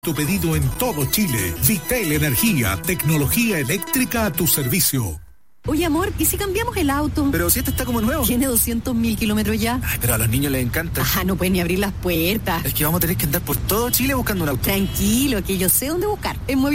Tu pedido en todo Chile. Vitel Energía, tecnología eléctrica a tu servicio. Oye, amor, ¿y si cambiamos el auto? Pero si este está como nuevo. Tiene 200.000 kilómetros ya. Ay, pero a los niños les encanta. Ah, no pueden ni abrir las puertas. Es que vamos a tener que andar por todo Chile buscando un auto. Tranquilo, que yo sé dónde buscar. En